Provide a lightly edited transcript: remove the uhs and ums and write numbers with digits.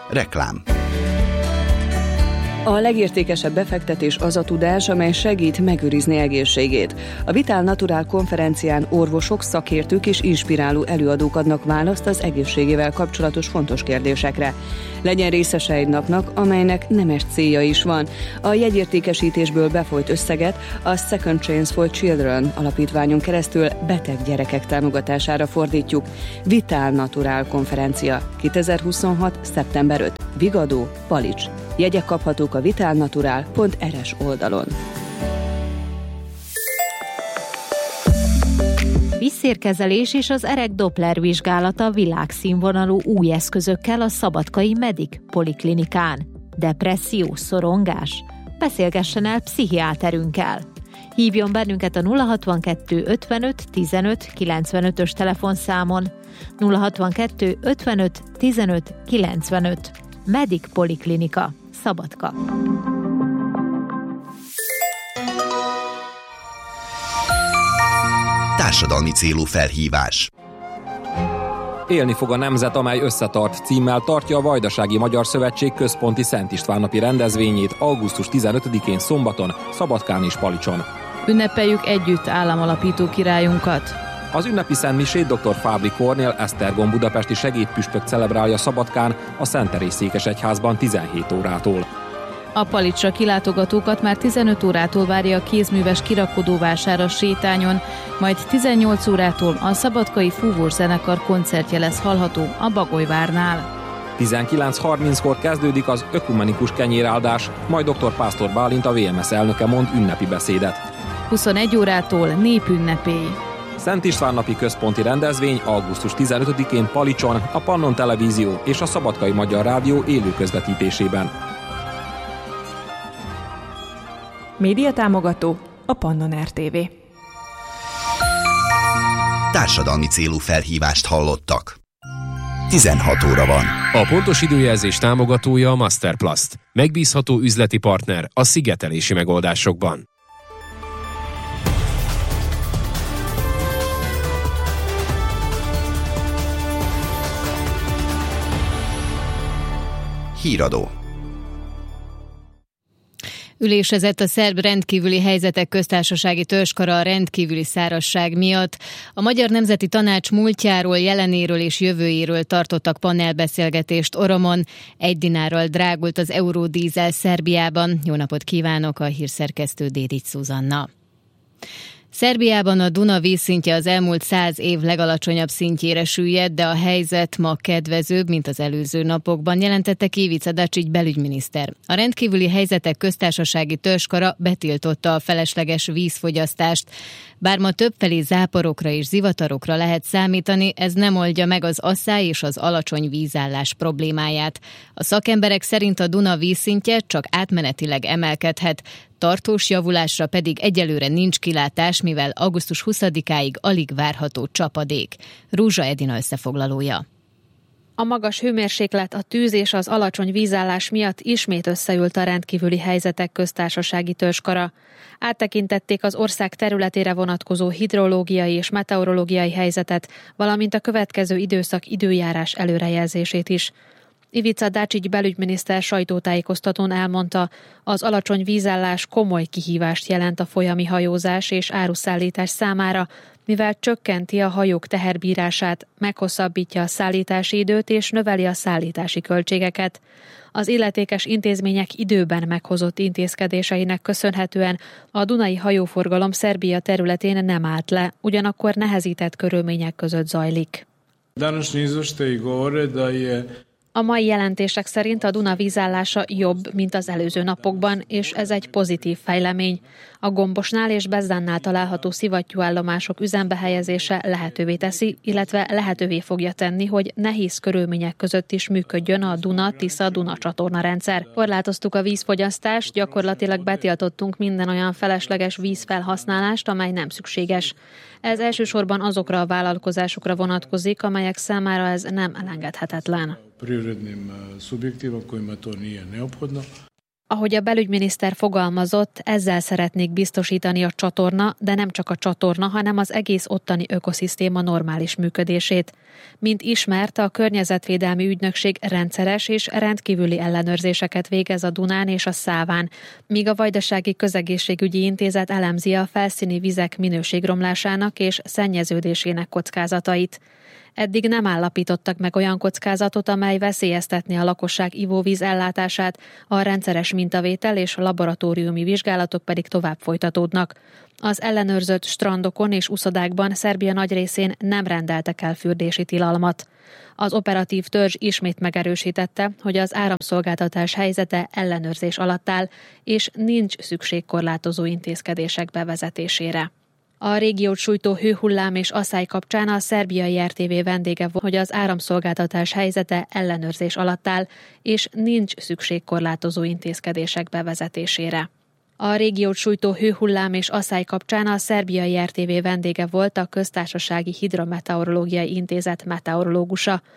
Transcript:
Reklám. A legértékesebb befektetés az a tudás, amely segít megőrizni egészségét. A Vital Natural konferencián orvosok, szakértők és inspiráló előadók adnak választ az egészségével kapcsolatos fontos kérdésekre. Legyen részese egy napnak, amelynek nemes célja is van. A jegyértékesítésből befolyt összeget a Second Chance for Children alapítványon keresztül beteg gyerekek támogatására fordítjuk. Vital Natural konferencia 2026. szeptember 5. Vigadó, Palics. Jegyek kaphatók a vitalnatural.rs oldalon. Vízszérkezelés és az erek Doppler vizsgálata világszínvonalú új eszközökkel a szabadkai Medic Poliklinikán. Depresszió, szorongás? Beszélgessen el pszichiáterünkkel. Hívjon bennünket a 062 55 15 95-ös telefonszámon. 062 55 15 95. Medic Poliklinika, Szabadka. Társadalmi célú felhívás. Élni fog a nemzet, amely összetart címmel tartja a Vajdasági Magyar Szövetség központi Szent István napi rendezvényét augusztus 15-én szombaton, Szabadkán és Palicson. Ünnepeljük együtt államalapító királyunkat. Az ünnepi szentmisét dr. Fábri Kornél Esztergom budapesti segédpüspök celebrálja Szabadkán a Szent Teréz székesegyházban 17 órától. A Palicsra kilátogatókat már 15 órától várja a kézműves kirakodóvásár a sétányon, majd 18 órától a szabadkai fúvós zenekar koncertje lesz hallható a Bagolyvárnál. 19:30-kor kezdődik az ökumenikus kenyéráldás, majd dr. Pásztor Bálint, a VMS elnöke mond ünnepi beszédet. 21 órától népünnepély. Szent István napi központi rendezvény augusztus 15-én Palicson, a Pannon Televízió és a Szabadkai Magyar Rádió élő közvetítésében. Média támogató a Pannon RTV. Társadalmi célú felhívást hallottak. 16 óra van. A pontos időjelzés támogatója a Masterplast. Megbízható üzleti partner a szigetelési megoldásokban. Híradó. Ülésezett a szerb rendkívüli helyzetek köztársasági törzskara a rendkívüli szárazság miatt. A Magyar Nemzeti Tanács múltjáról, jelenéről és jövőjéről tartottak panelbeszélgetést Oromon. 1 dinárral drágult az euródízel Szerbiában. Jó napot kívánok, a hírszerkesztő Dédics Zuzanna. Szerbiában a Duna vízszintje az elmúlt 100 év legalacsonyabb szintjére süllyedt, de a helyzet ma kedvezőbb, mint az előző napokban, jelentette ki Ivica Dačić belügyminiszter. A rendkívüli helyzetek köztársasági törzskara betiltotta a felesleges vízfogyasztást. Bár ma többfelé záporokra és zivatarokra lehet számítani, ez nem oldja meg az asszály és az alacsony vízállás problémáját. A szakemberek szerint a Duna vízszintje csak átmenetileg emelkedhet, tartós javulásra pedig egyelőre nincs kilátás, mivel augusztus 20-áig alig várható csapadék. Rúzsa Edina összefoglalója. A magas hőmérséklet, a tűz és az alacsony vízállás miatt ismét összeült a rendkívüli helyzetek köztársasági törzskara. Áttekintették az ország területére vonatkozó hidrológiai és meteorológiai helyzetet, valamint a következő időszak időjárás előrejelzését is. Ivica Dačić belügyminiszter sajtótájékoztatón elmondta, az alacsony vízállás komoly kihívást jelent a folyami hajózás és áruszállítás számára, mivel csökkenti a hajók teherbírását, meghosszabbítja a szállítási időt és növeli a szállítási költségeket. Az illetékes intézmények időben meghozott intézkedéseinek köszönhetően a dunai hajóforgalom Szerbia területén nem állt le, ugyanakkor nehezített körülmények között zajlik. A mai jelentések szerint a Duna vízállása jobb, mint az előző napokban, és ez egy pozitív fejlemény. A Gombosnál és Bezdánnál található szivattyúállomások üzembe helyezése lehetővé teszi, illetve lehetővé fogja tenni, hogy nehéz körülmények között is működjön a Duna-Tisza-Duna csatornarendszer. Korlátoztuk a vízfogyasztást, gyakorlatilag betiltottunk minden olyan felesleges vízfelhasználást, amely nem szükséges. Ez elsősorban azokra a vállalkozásokra vonatkozik, amelyek számára ez nem elengedhetetlen. Ahogy a belügyminiszter fogalmazott, ezzel szeretnék biztosítani a csatorna, de nem csak a csatorna, hanem az egész ottani ökoszisztéma normális működését. Mint ismert, a Környezetvédelmi Ügynökség rendszeres és rendkívüli ellenőrzéseket végez a Dunán és a Száván, míg a Vajdasági Közegészségügyi Intézet elemzi a felszíni vizek minőségromlásának és szennyeződésének kockázatait. Eddig nem állapítottak meg olyan kockázatot, amely veszélyeztetné a lakosság ivóvíz ellátását, a rendszeres mintavétel és laboratóriumi vizsgálatok pedig tovább folytatódnak. Az ellenőrzött strandokon és uszodákban Szerbia nagy részén nem rendeltek el fürdési tilalmat. Az operatív törzs ismét megerősítette, hogy az áramszolgáltatás helyzete ellenőrzés alatt áll, és nincs szükség korlátozó intézkedések bevezetésére. A régiót sújtó hőhullám és asszály kapcsán a szerbiai RTV vendége volt, hogy az áramszolgáltatás helyzete ellenőrzés alatt áll, és nincs szükség korlátozó intézkedések bevezetésére. A régiót sújtó hőhullám és asszály kapcsán a szerbiai RTV vendége volt a Köztársasági Hidrometeorológiai Intézet meteorológusa.